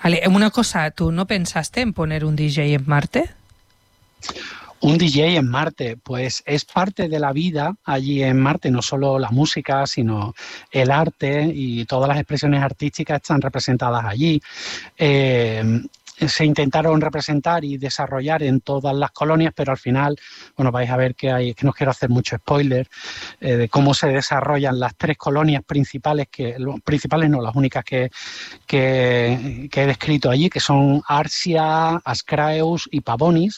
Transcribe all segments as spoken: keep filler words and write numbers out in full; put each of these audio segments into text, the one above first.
Vale, una cosa, ¿tú no pensaste en poner un D J en Marte? Un D J en Marte, pues es parte de la vida allí en Marte, no solo la música, sino el arte y todas las expresiones artísticas están representadas allí. Eh, se intentaron representar y desarrollar en todas las colonias, pero al final, bueno, vais a ver que hay, que no quiero hacer mucho spoiler, eh, de cómo se desarrollan las tres colonias principales, que principales no, las únicas que, que, que he descrito allí, que son Arsia, Ascraeus y Pavonis.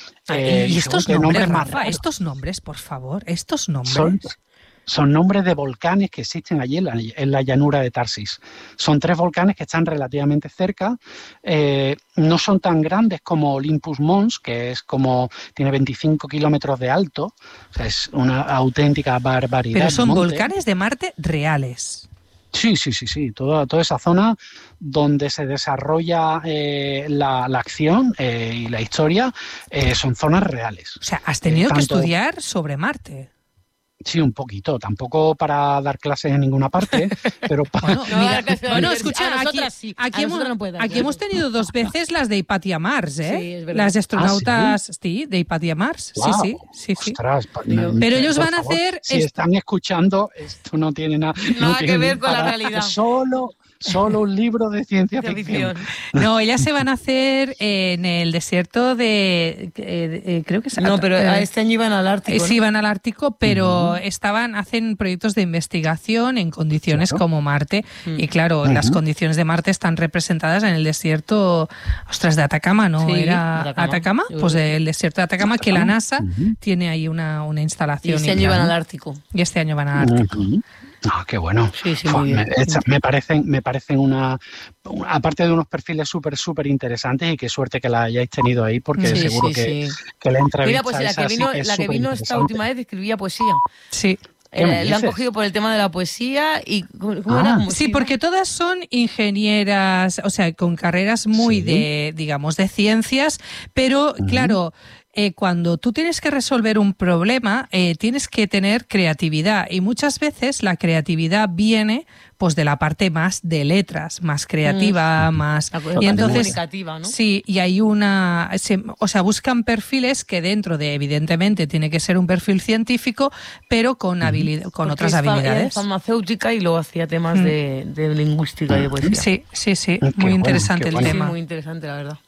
Eh, y estos nombres, nombres Rafa, estos nombres, por favor, estos nombres... Son, son nombres de volcanes que existen allí en la, en la llanura de Tarsis. Son tres volcanes que están relativamente cerca, eh, no son tan grandes como Olympus Mons, que es como, tiene veinticinco kilómetros de alto, o sea, es una auténtica barbaridad. Pero son volcanes de Marte reales. Sí, sí, sí, sí. Toda, toda esa zona donde se desarrolla eh, la, la acción eh, y la historia eh, son zonas reales. O sea, has tenido eh, tanto... que estudiar sobre Marte. Sí, un poquito. Tampoco para dar clases en ninguna parte, pero para... Bueno, mira, no, bueno escucha, aquí, sí. aquí, hemos, no puede, aquí hemos tenido dos veces las de Hipatia Mars, ¿eh? Sí, las astronautas, ah, ¿sí? ¿sí? de Hipatia Mars. Wow. Sí, sí, sí, Ostras, sí. Pero, pero ellos van a favor, hacer... Si esto. están escuchando, esto no tiene na, nada no que tiene ver con la realidad. Solo... Solo un libro de ciencia ficción. No, ellas se van a hacer en el desierto de... Eh, eh, creo que es... No, pero eh, este año iban al Ártico. Eh, ¿no? Sí, iban al Ártico, pero uh-huh. estaban hacen proyectos de investigación en condiciones claro. como Marte. Uh-huh. Y claro, uh-huh. las condiciones de Marte están representadas en el desierto, ostras, de Atacama, ¿no? Sí, ¿Era Atacama? Atacama? Pues el desierto de Atacama, que la NASA uh-huh. tiene ahí una, una instalación. Y este año iban al Ártico. Y este año van al Ártico. Uh-huh. Ah, qué bueno. Sí, sí, Uf, muy me, bien. esta, me parecen, me parecen una, una, aparte de unos perfiles súper, súper interesantes, y qué suerte que la hayáis tenido ahí, porque sí, seguro sí, que, sí. que la entrevista Mira, pues la que vino, sí que la que vino esta última vez escribía poesía. Sí. Eh, la han cogido por el tema de la poesía y ¿cómo ah, era? ¿Cómo sí, porque todas son ingenieras, o sea, con carreras muy sí. de, digamos, de ciencias, pero uh-huh. claro, eh, cuando tú tienes que resolver un problema, eh, tienes que tener creatividad, y muchas veces la creatividad viene pues de la parte más de letras, más creativa, mm. más... La, y entonces, comunicativa, ¿no? Sí, y hay una... Se, o sea, buscan perfiles que dentro de, evidentemente, tiene que ser un perfil científico, pero con, habilidad, con Porque otras es habilidades. Es farmacéutica y luego hacía temas mm. de, de lingüística y de poesía. Sí, sí, sí, qué muy bueno, interesante el bueno. tema. Sí, muy interesante, la verdad.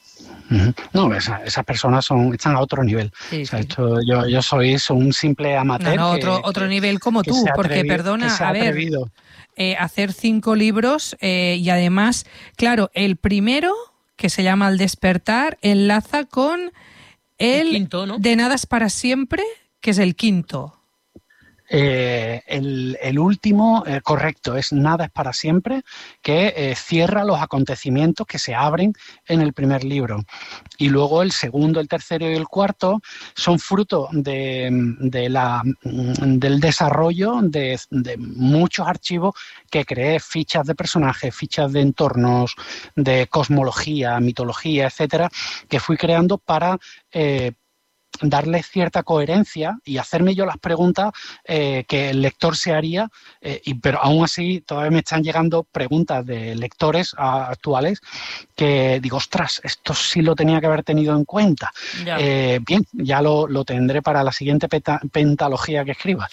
No, esa, esas personas son están a otro nivel. Sí, o sea, sí. esto, yo, yo soy un simple amateur. No, no, que, otro, otro que, nivel como tú, porque atrevido, perdona, a ver, eh, hacer cinco libros eh, y además, claro, el primero, que se llama El despertar, enlaza con el, el quinto, ¿no? De nada es para siempre, que es el quinto. Eh, el, el último, eh, correcto, es Nada es para siempre, que eh, cierra los acontecimientos que se abren en el primer libro. Y luego el segundo, el tercero y el cuarto son fruto de, de la, del desarrollo de, de muchos archivos que creé, fichas de personajes, fichas de entornos, de cosmología, mitología, etcétera, que fui creando para... Eh, darle cierta coherencia y hacerme yo las preguntas eh, que el lector se haría, eh, y, pero aún así todavía me están llegando preguntas de lectores a, actuales que digo, ostras, esto sí lo tenía que haber tenido en cuenta. Ya. Eh, bien, ya lo, lo tendré para la siguiente peta, pentalogía que escriba.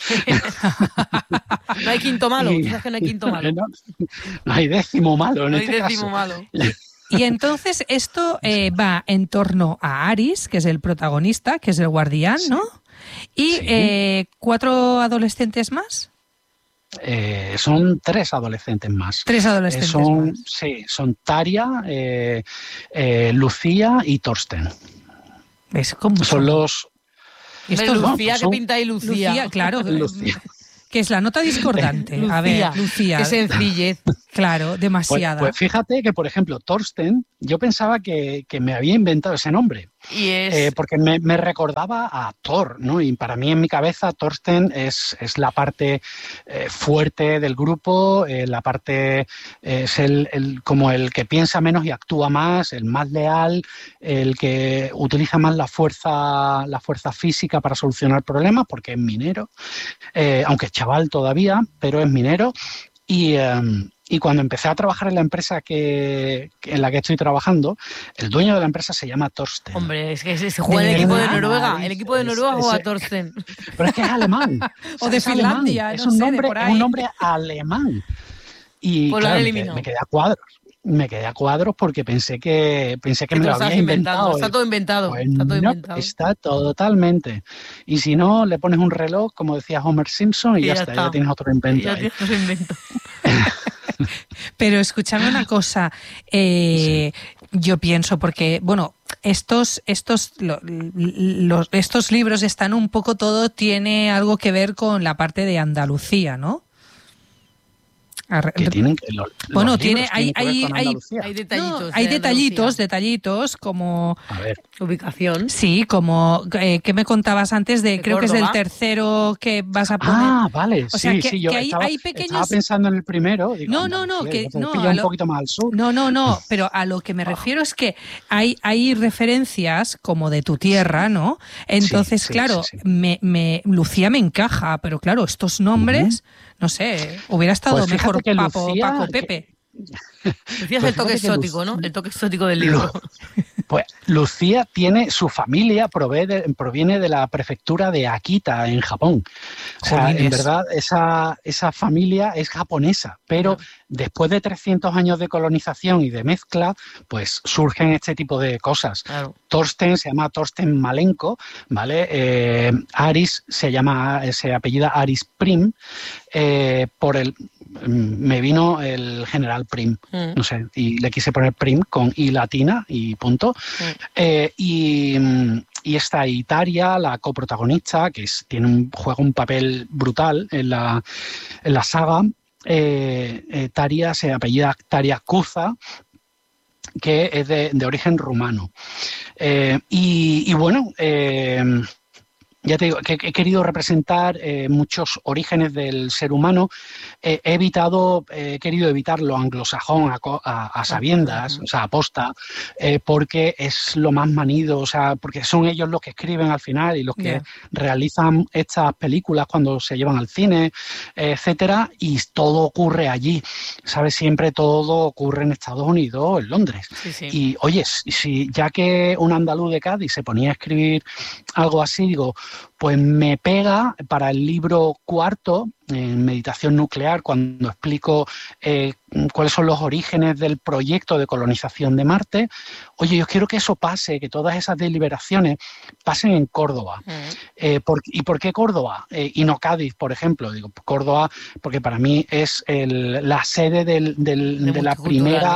No hay quinto malo, y, ¿sabes que no hay quinto malo? No, no hay décimo malo en no este hay décimo caso. malo. Y entonces esto eh, va en torno a Aris, que es el protagonista, que es el guardián, ¿no? Y sí. eh, ¿cuatro adolescentes más? Eh, son tres adolescentes más. Tres adolescentes eh, son, más. Sí, son Taria, eh, eh, Lucía y Torsten. ¿Ves cómo son, son los... Estos, Lucía, no, ¿qué pinta ahí Lucía? Lucía, claro. Lucía. Que es la nota discordante. Lucía, a ver, Lucía. Qué sencillez. Claro, demasiada. Pues, pues fíjate que, por ejemplo, Torsten, yo pensaba que, que me había inventado ese nombre. Y es... eh, porque me, me recordaba a Thor, ¿no? Y para mí, en mi cabeza, Torsten es, es la parte eh, fuerte del grupo, eh, la parte eh, es el, el, como el que piensa menos y actúa más, el más leal, el que utiliza más la fuerza, la fuerza física para solucionar problemas, porque es minero, eh, aunque es chaval todavía, pero es minero. Y, um, Y cuando empecé a trabajar en la empresa que, que en la que estoy trabajando, el dueño de la empresa se llama Thorsten. Hombre, es que se, se juega el equipo de Noruega. El equipo de Noruega juega a Thorsten. Pero es que es alemán. O de es Finlandia, alemán. no es un sé, nombre, de por ahí. Es un nombre alemán. Y Pues lo claro, han me, eliminado. me quedé a cuadros. Me quedé a cuadros porque pensé que pensé que Que me te lo lo había estabas inventando. inventado. Está todo inventado. Pues Está todo no, inventado. está totalmente. Y si no, le pones un reloj, como decía Homer Simpson, y, Y ya, ya está, está. ya tienes otro invento. Ya ahí. tienes otro invento. Pero escúchame una cosa, eh, sí. Yo pienso, porque, bueno, estos, estos, lo, los, estos libros están un poco, todo tiene algo que ver con la parte de Andalucía, ¿no? Que tienen que los, bueno, los tiene, hay, que hay, hay, hay detallitos, no, hay de detallitos, detallitos como a ver. Ubicación. Sí, como eh, que me contabas antes de, de creo Córdoba. que es del tercero que vas a poner. Ah, vale, o sí, sea, que, sí, yo que hay, estaba, hay pequeños. estaba pensando en el primero. Digo, no, no, no, que no, pilla un lo... poquito más al sur. No, no, no, pero a lo que me refiero es que hay, hay referencias como de tu tierra, ¿no? Entonces, sí, sí, claro, sí, sí. Me, me Lucía me encaja, pero claro, estos nombres, uh-huh. no sé, hubiera estado pues mejor que Paco, Lucía, Paco Pepe. Que... Lucía es el toque exótico, ¿no? El toque exótico del libro. Pues Lucía tiene, su familia provee de, proviene de la prefectura de Akita, en Japón. O sea, Jolines. En verdad, esa, esa familia es japonesa, pero claro. Después de trescientos años de colonización y de mezcla, pues surgen este tipo de cosas. Claro. Thorsten se llama Thorsten Malenko, ¿vale? Eh, Aris se llama, se apellida Aris Prim, eh, por el... me vino el general Prim, mm. no sé, y le quise poner Prim con I latina y punto. Mm. Eh, y, y está Itaria, la coprotagonista, que es, tiene un, juega un papel brutal en la, en la saga. Eh, eh, Taria se apellida Taria Cuza, que es de, de origen rumano. Eh, y, y bueno... Eh, Ya te digo, que he querido representar eh, muchos orígenes del ser humano. Eh, he evitado, eh, he querido evitar lo anglosajón a, a, a sabiendas, uh-huh. o sea, a posta, eh, porque es lo más manido, o sea, porque son ellos los que escriben al final y los que yeah. realizan estas películas cuando se llevan al cine, eh, etcétera, y todo ocurre allí, ¿sabes? Siempre todo ocurre en Estados Unidos o en Londres. Sí, sí. Y, oye, si, ya que un andaluz de Cádiz se ponía a escribir algo así, digo, pues me pega para el libro cuarto, en Meditación Nuclear, cuando explico eh, cuáles son los orígenes del proyecto de colonización de Marte. Oye, yo quiero que eso pase, que todas esas deliberaciones pasen en Córdoba. Uh-huh. Eh, por, ¿Y por qué Córdoba? Eh, y no Cádiz, por ejemplo. Digo, Córdoba, porque para mí es el, la sede del, del, de, de la primera...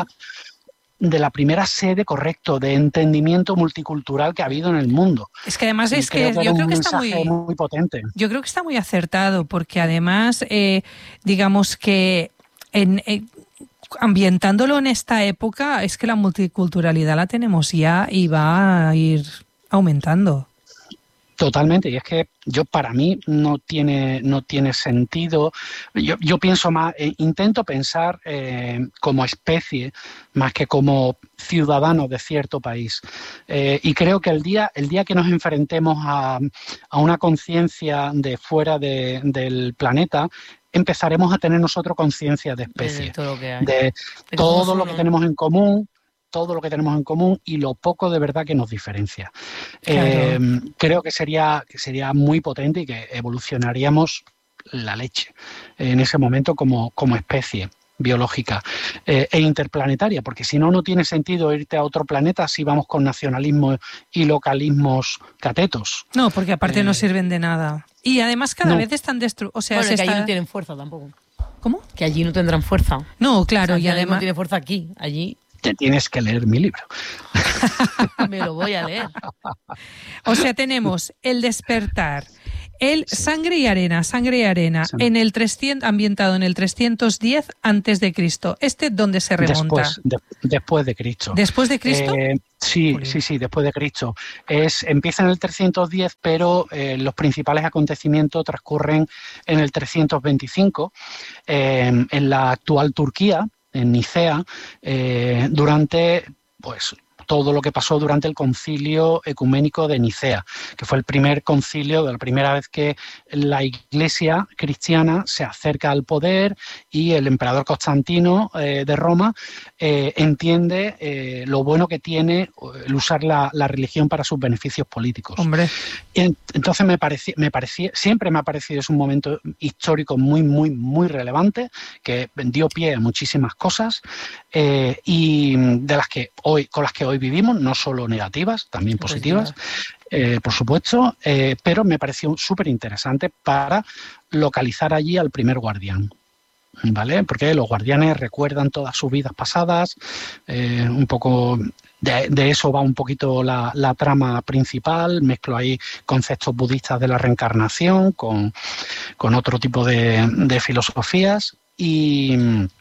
de la primera sede, correcto, de entendimiento multicultural que ha habido en el mundo. Es que además y es que, creo que yo creo un que está muy, muy potente. Yo creo que está muy acertado, porque además, eh, digamos que en, en, ambientándolo en esta época, es que la multiculturalidad la tenemos ya y va a ir aumentando. Totalmente, y es que yo para mí no tiene, no tiene sentido. Yo, yo pienso más, eh, intento pensar eh, como especie más que como ciudadanos de cierto país. Eh, y creo que el día, el día que nos enfrentemos a, a una conciencia de fuera de, del planeta, empezaremos a tener nosotros conciencia de especie, de todo lo que hay, de, de todo lo que tenemos en común, todo lo que tenemos en común y lo poco de verdad que nos diferencia. Claro. Eh, creo que sería, que sería muy potente y que evolucionaríamos la leche en ese momento como, como especie biológica eh, e interplanetaria, porque si no, no tiene sentido irte a otro planeta si vamos con nacionalismos y localismos catetos. No, porque aparte eh, no sirven de nada. Y además cada no. vez están destruidos. O sea, bueno, se que está... allí no tienen fuerza tampoco. ¿Cómo? Que allí no tendrán fuerza. No, claro, o sea, y además... no tiene fuerza aquí, allí... Te tienes que leer mi libro. Me lo voy a leer. O sea, tenemos El despertar, el sí. Sangre y arena, sangre y arena, sí. en el trescientos, ambientado en el trescientos diez antes de Cristo. ¿Este dónde se remonta? Después de, después de Cristo. ¿Después de Cristo? Eh, sí, Jolín. sí, sí, después de Cristo. Es, empieza en el trescientos diez, pero eh, los principales acontecimientos transcurren en el trescientos veinticinco, eh, en la actual Turquía, en Nicea, eh, durante pues todo lo que pasó durante el concilio ecuménico de Nicea, que fue el primer concilio, de la primera vez que la Iglesia cristiana se acerca al poder y el emperador Constantino eh, de Roma eh, entiende eh, lo bueno que tiene el usar la, la religión para sus beneficios políticos. Hombre. Y entonces me parecía, me parecía, siempre me ha parecido es un momento histórico muy, muy, muy relevante, que dio pie a muchísimas cosas eh, y de las que hoy, con las que hoy vivimos, no solo negativas, también positivas, eh, por supuesto, eh, pero me pareció súper interesante para localizar allí al primer guardián. ¿Vale? Porque los guardianes recuerdan todas sus vidas pasadas, eh, un poco de, de eso va un poquito la, la trama principal, mezclo ahí conceptos budistas de la reencarnación con, con otro tipo de, de filosofías y,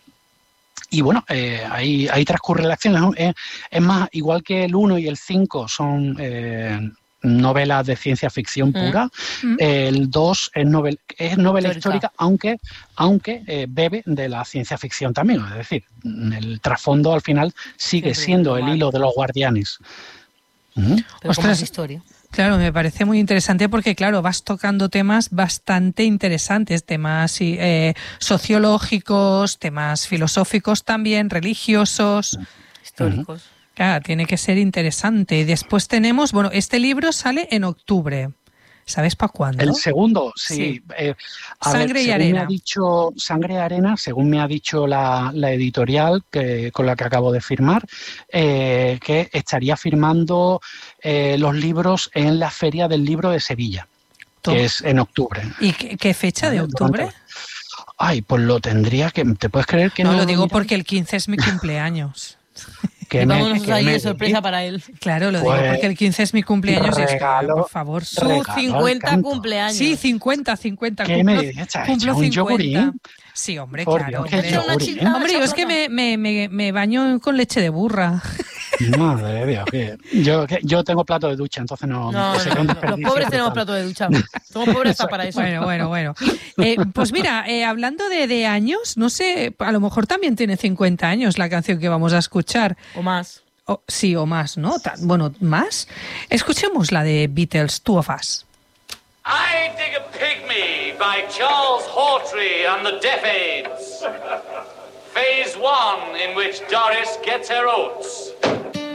y bueno, eh, ahí, ahí transcurre la acción. Es, es más, igual que el uno y el cinco son... Eh, novelas de ciencia ficción pura. Mm. El dos es, novel, es novela histórica, histórica aunque, aunque eh, bebe de la ciencia ficción también. Es decir, el trasfondo al final sigue Siempre siendo el hilo de los guardianes. ¿Mm? Pero como es historia. Claro, me parece muy interesante porque, claro, vas tocando temas bastante interesantes, temas eh, sociológicos, temas filosóficos también, religiosos. Históricos. Uh-huh. Claro, tiene que ser interesante. Y después tenemos, bueno, este libro sale en octubre. ¿Sabes para cuándo? El segundo, sí. sí. Eh, a Sangre ver, y según arena. Me ha dicho Sangre y arena, según me ha dicho la, la editorial que, con la que acabo de firmar, eh, que estaría firmando eh, los libros en la Feria del Libro de Sevilla, ¿Tú? que es en octubre. ¿Y qué, qué fecha de octubre? Durante... Ay, pues lo tendría que... ¿Te puedes creer que no? No, lo digo porque el quince es mi cumpleaños. Que y vámonos me, ahí de sorpresa para él. Claro, lo pues, digo porque el quince es mi cumpleaños. Regalo, y es, por favor, su cincuenta cumpleaños. Sí, cincuenta, cincuenta. ¿Qué cumplo, me dices? cumplo un cincuenta. Sí, hombre, por claro. Dios, hombre, yogurín, hombre yo es que me, me, me, me baño con leche de burra. Madre de Dios, que yo, que yo tengo plato de ducha, entonces no... No, no, no, no. Los pobres tenemos plato de ducha. Somos pobres hasta para eso. Bueno, bueno, bueno. Eh, pues mira, eh, hablando de, de años, no sé, a lo mejor también tiene cincuenta años la canción que vamos a escuchar. O más. Oh, sí, o más, ¿no? Bueno, más. Escuchemos la de Beatles, Two of Us. I Dig a Pygmy by Charles Hawtrey and the Deaf Aids. Phase one, in which Doris gets her oats.